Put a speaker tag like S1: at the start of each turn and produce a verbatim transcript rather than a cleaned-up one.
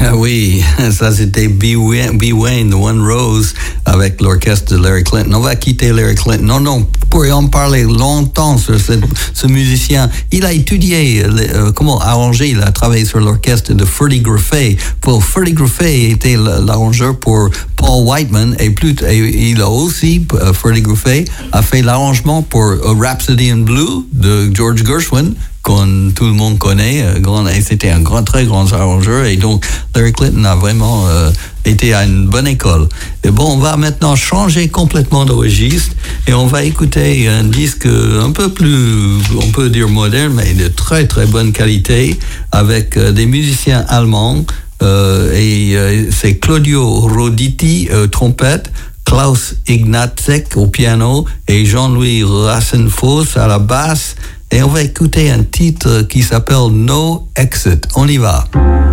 S1: Ah oui, ça c'était B. Wayne, B. Wayne, The One Rose, avec l'orchestre de Larry Clinton. On va quitter Larry Clinton. Non, non, on pourrait en parler longtemps sur ce, ce musicien. Il a étudié euh, comment arranger, il a travaillé sur l'orchestre de Freddie Gruffet. Pour Freddie Gruffet était l'arrangeur pour Paul Whiteman, et, plus, et il a aussi, uh, Freddie Gruffet, a fait l'arrangement pour A Rhapsody in Blue de George Gershwin, qu'on tout le monde connaît, euh, grand, et c'était un grand, très grand arrangeur, et donc Larry Clinton a vraiment euh, été à une bonne école. Et bon, on va maintenant changer complètement de registre, et on va écouter un disque un peu plus, on peut dire moderne, mais de très très bonne qualité, avec euh, des musiciens allemands, euh, et euh, c'est Claudio Roditi, euh, trompette, Klaus Ignatzek au piano, et Jean-Louis Rassenfoss à la basse. Et on va écouter un titre qui s'appelle No Exit. On y va.